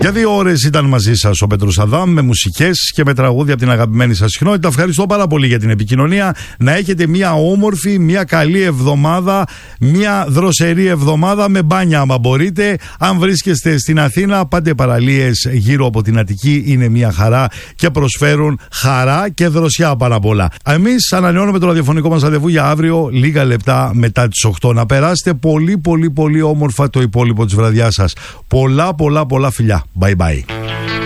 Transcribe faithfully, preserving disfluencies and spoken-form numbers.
Για δύο ώρες ήταν μαζί σας ο Πέτρος Αδάμ με μουσικές και με τραγούδια από την αγαπημένη σας συχνότητα. Ευχαριστώ πάρα πολύ για την επικοινωνία. Να έχετε μια όμορφη, μια καλή εβδομάδα, μια δροσερή εβδομάδα με μπάνια άμα μπορείτε. Αν βρίσκεστε στην Αθήνα, πάτε παραλίες γύρω από την Αττική, είναι μια χαρά και προσφέρουν χαρά και δροσιά πάρα απ' όλα. Εμείς ανανεώνουμε το ραδιοφωνικό μας ραντεβού για αύριο, λίγα λεπτά μετά τις οκτώ. Να περάσετε πολύ πολύ πολύ όμορφα το υπόλοιπο της βραδιάς σας. Πολλά πολλά πολλά φιλιά. Bye bye.